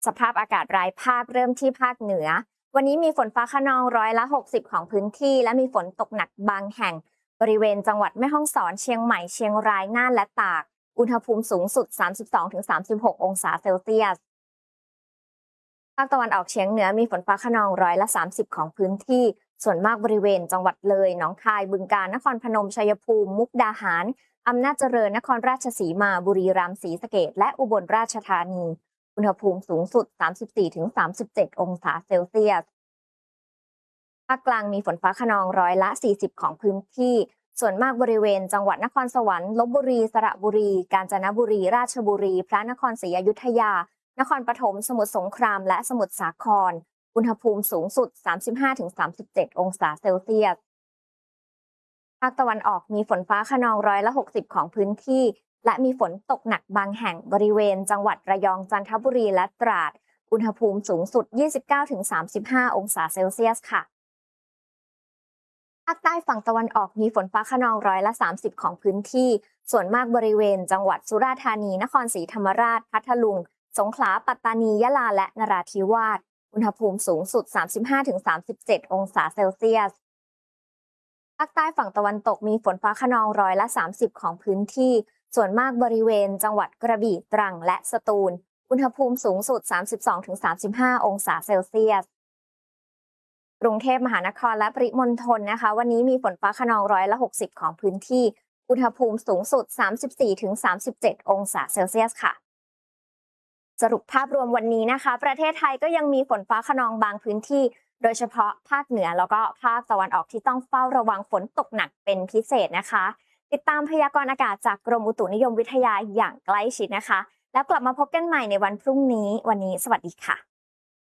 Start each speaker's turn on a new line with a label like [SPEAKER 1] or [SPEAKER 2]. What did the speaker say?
[SPEAKER 1] สภาพอากาศรายภาคเริ่มที่ภาคเหนือวันนี้มีฝนฟ้าคะนอง60%ของพื้นที่และมีฝนตกหนักบางแห่งบริเวณจังหวัดแม่ฮ่องสอนเชียงใหม่เชียงรายน่านและตากอุณหภูมิสูงสุด32-36องศาเซลเซียสภาคตะวันออกเฉียงเหนือมีฝนฟ้าคะนอง30%ของพื้นที่ส่วนมากบริเวณจังหวัดเลยหนองคายบึงกาฬนครพนมชัยภูมิมุกดาหารอำนาจเจริญนครราชสีมาบุรีรัมย์ศรีสะเกษและอุบลราชธานีอุณหภูมิสูงสุด34-37องศาเซลเซียสภาคกลางมีฝนฟ้าคะนอง40%ของพื้นที่ส่วนมากบริเวณจังหวัดนครสวรรค์ลพบุรีสระบุรีกาญจนบุรีราชบุรีพระนครศรีอยุธยานครปฐมสมุทรสงครามและสมุทรสาครอุณหภูมิสูงสุด35-37องศาเซลเซียสภาคตะวันออกมีฝนฟ้าคะนอง60%ของพื้นที่และมีฝนตกหนักบางแห่งบริเวณจังหวัดระยองจันทบุรีและตราดอุณหภูมิสูงสุด29-35องศาเซลเซียสค่ะภาคใต้ฝั่งตะวันออกมีฝนฟ้าคะนอง30%ของพื้นที่ส่วนมากบริเวณจังหวัดสุราษฎร์ธานีนครศรีธรรมราชพัทลุงสงขลาปัตตานียะลาและนราธิวาสอุณหภูมิสูงสุด35-37องศาเซลเซียสภาคใต้ฝั่งตะวันตกมีฝนฟ้าคะนอง30%ของพื้นที่ส่วนมากบริเวณจังหวัดกระบี่ตรังและสตูลอุณหภูมิสูงสุด32-35องศาเซลเซียสกรุงเทพมหานครและปริมณฑลนะคะวันนี้มีฝนฟ้าคะนอง60%ของพื้นที่อุณหภูมิสูงสุด34-37องศาเซลเซียสค่ะสรุปภาพรวมวันนี้นะคะประเทศไทยก็ยังมีฝนฟ้าคะนองบางพื้นที่โดยเฉพาะภาคเหนือแล้วก็ภาคตะวันออกที่ต้องเฝ้าระวังฝนตกหนักเป็นพิเศษนะคะติดตามพยากรณ์อากาศจากกรมอุตุนิยมวิทยาอย่างใกล้ชิดนะคะแล้วกลับมาพบกันใหม่ในวันพรุ่งนี้วันนี้สวัสดีค่ะ